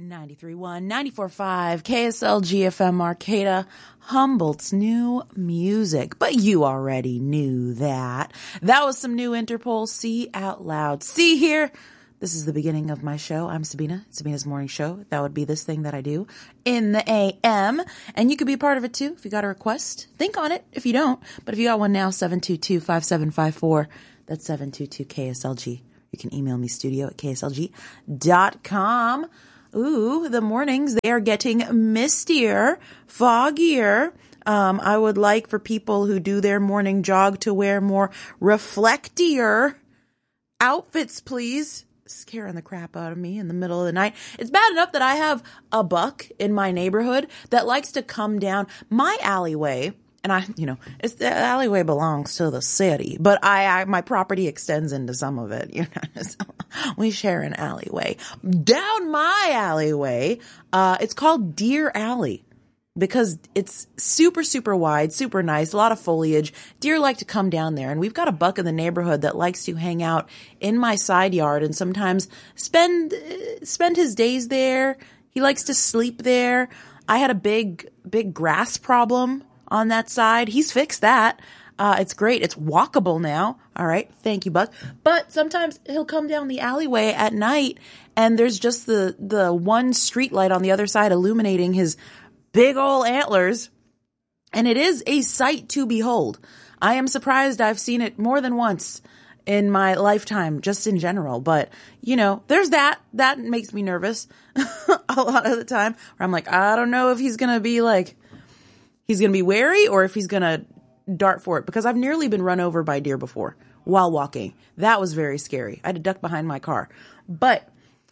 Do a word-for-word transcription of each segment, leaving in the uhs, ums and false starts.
ninety-three point one, ninety-four point five, K S L G F M Arcata, Humboldt's new music. But you already knew that. That was some new Interpol, See Out Loud. See here, this is the beginning of my show. I'm Sabina, Sabina's Morning Show. That would be this thing that I do in the A M. And you could be a part of it too if you got a request. Think on it if you don't. But if you got one now, seven two two, five seven five four. That's seven two two K S L G. You can email me studio at K S L G dot com. Ooh, the mornings, they are getting mistier, foggier. Um, I would like for people who do their morning jog to wear more reflectier outfits, please. Scaring the crap out of me in the middle of the night. It's bad enough that I have a buck in my neighborhood that likes to come down my alleyway. And I, you know, it's the alleyway belongs to the city, but I, I my property extends into some of it. You know, so we share an alleyway. Down my alleyway, uh, it's called Deer Alley because it's super, super wide, super nice, a lot of foliage. Deer like to come down there, and we've got a buck in the neighborhood that likes to hang out in my side yard and sometimes spend spend his days there. He likes to sleep there. I had a big, big grass problem on that side. He's fixed that. Uh, it's great. It's walkable now. All right. Thank you, Buck. But sometimes he'll come down the alleyway at night and there's just the, the one street light on the other side illuminating his big old antlers. And it is a sight to behold. I am surprised I've seen it more than once in my lifetime, just in general. But, you know, there's that. That makes me nervous a lot of the time where I'm like, I don't know if he's going to be like, he's going to be wary or if he's going to dart for it, because I've nearly been run over by deer before while walking. That was very scary. I had to duck behind my car. But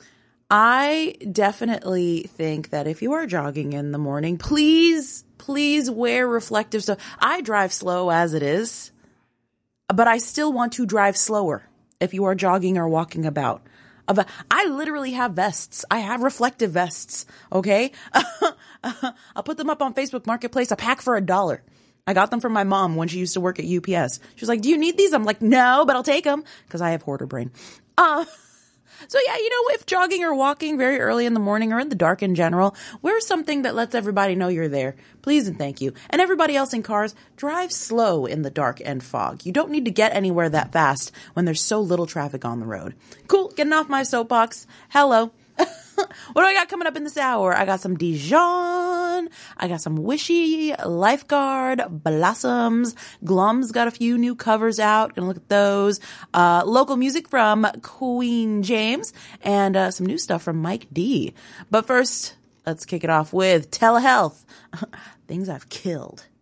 I definitely think that if you are jogging in the morning, please, please wear reflective stuff. I drive slow as it is, but I still want to drive slower if you are jogging or walking about. I literally have vests. I have reflective vests. Okay. I'll put them up on Facebook Marketplace, a pack for a dollar. I got them from my mom when she used to work at U P S. She was like, do you need these? I'm like, no, but I'll take them because I have hoarder brain. Uh, so yeah, you know, if jogging or walking very early in the morning or in the dark in general, wear something that lets everybody know you're there. Please and thank you. And everybody else in cars, drive slow in the dark and fog. You don't need to get anywhere that fast when there's so little traffic on the road. Cool. Getting off my soapbox. Hello. What do I got coming up in this hour? I got some Dijon. I got some Wishy, Lifeguard, Blossoms. Glum's got a few new covers out. Gonna look at those. Uh, local music from Queen James and uh, some new stuff from Mike D. But first, let's kick it off with telehealth. Things I've killed